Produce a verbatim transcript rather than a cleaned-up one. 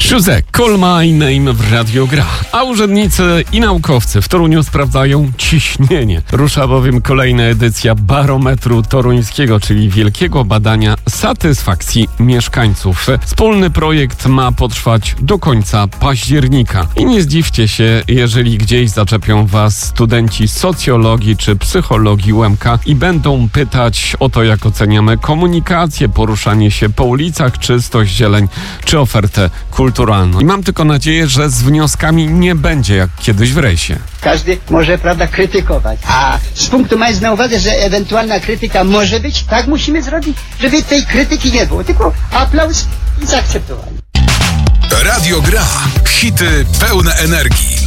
Jose, call my name w Radio Gra. A urzędnicy i naukowcy w Toruniu sprawdzają ciśnienie. Rusza bowiem kolejna edycja Barometru Toruńskiego, czyli wielkiego badania satysfakcji mieszkańców. Wspólny projekt ma potrwać do końca października. I nie zdziwcie się, jeżeli gdzieś zaczepią was studenci socjologii czy psychologii U M K i będą pytać o to, jak oceniamy komunikację, poruszanie się po ulicach, czystość, zieleń czy ofertę kulturalną. I mam tylko nadzieję, że z wnioskami nie będzie jak kiedyś w rejsie. Każdy może, prawda, krytykować. A z punktu mając na uwadze, że ewentualna krytyka może być, tak musimy zrobić, żeby tej krytyki nie było. Tylko aplauz i zaakceptowanie. Radio Gra. Hity pełne energii.